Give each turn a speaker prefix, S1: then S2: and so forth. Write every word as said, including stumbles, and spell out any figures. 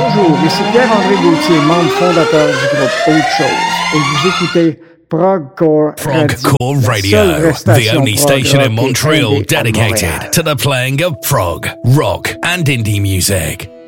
S1: Bonjour, ici Pierre-André Gauthier, membre fondateur du groupe Autre Chose, et vous écoutez Progcore
S2: Progcore
S1: Radio,
S2: Radio, the only station in Montreal
S1: dedicated
S2: dedicated to the playing of prog, rock, and indie music.